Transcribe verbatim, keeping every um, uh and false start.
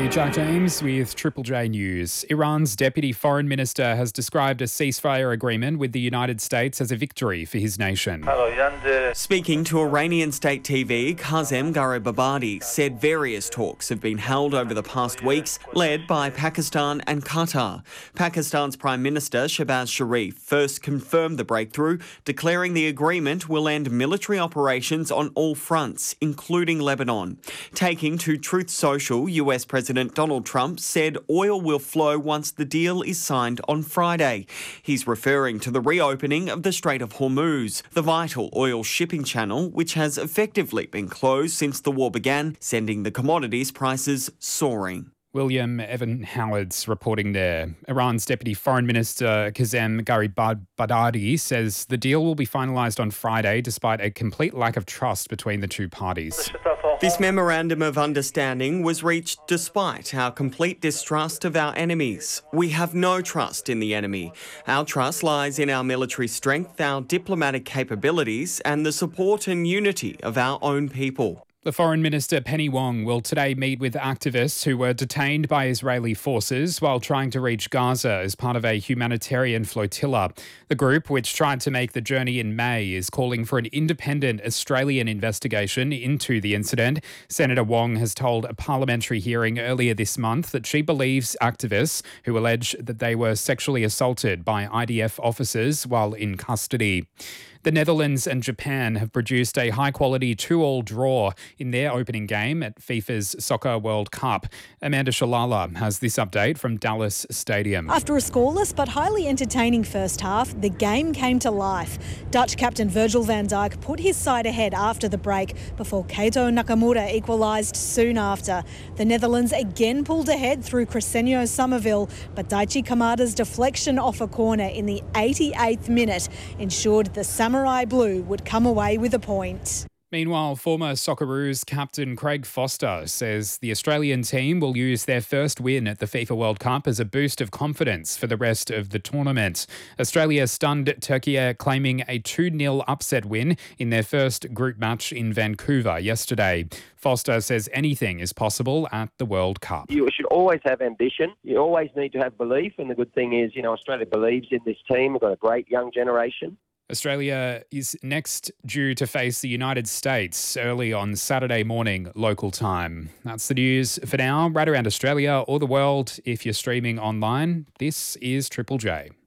Hey, Jack James with Triple J News. Iran's deputy foreign minister has described a ceasefire agreement with the United States as a victory for his nation. Speaking to Iranian state T V, Kazem Garibabadi said various talks have been held over the past weeks, led by Pakistan and Qatar. Pakistan's Prime Minister Shehbaz Sharif first confirmed the breakthrough, declaring the agreement will end military operations on all fronts, including Lebanon. Taking to Truth Social, U S President Donald Trump said oil will flow once the deal is signed on Friday. He's referring to the reopening of the Strait of Hormuz, the vital oil shipping channel, which has effectively been closed since the war began, sending the commodities prices soaring. William Evan Howard's reporting there. Iran's Deputy Foreign Minister Kazem Garibabadi says the deal will be finalised on Friday despite a complete lack of trust between the two parties. This memorandum of understanding was reached despite our complete distrust of our enemies. We have no trust in the enemy. Our trust lies in our military strength, our diplomatic capabilities, and the support and unity of our own people. The Foreign Minister Penny Wong will today meet with activists who were detained by Israeli forces while trying to reach Gaza as part of a humanitarian flotilla. The group, which tried to make the journey in May, is calling for an independent Australian investigation into the incident. Senator Wong has told a parliamentary hearing earlier this month that she believes activists who allege that they were sexually assaulted by I D F officers while in custody. The Netherlands and Japan have produced a high-quality two-all draw in their opening game at FIFA's Soccer World Cup. Amanda Shalala has this update from Dallas Stadium. After a scoreless but highly entertaining first half, the game came to life. Dutch captain Virgil van Dijk put his side ahead after the break before Keito Nakamura equalised soon after. The Netherlands again pulled ahead through Crescencio Somerville, but Daichi Kamada's deflection off a corner in the eighty-eighth minute ensured the Samurai Blue would come away with a point. Meanwhile, former Socceroos captain Craig Foster says the Australian team will use their first win at the FIFA World Cup as a boost of confidence for the rest of the tournament. Australia stunned Turkey, claiming a two nil upset win in their first group match in Vancouver yesterday. Foster says anything is possible at the World Cup. You should always have ambition. You always need to have belief. And the good thing is, you know, Australia believes in this team. We've got a great young generation. Australia is next due to face the United States early on Saturday morning local time. That's the news for now. Right around Australia or the world, if you're streaming online, this is Triple J.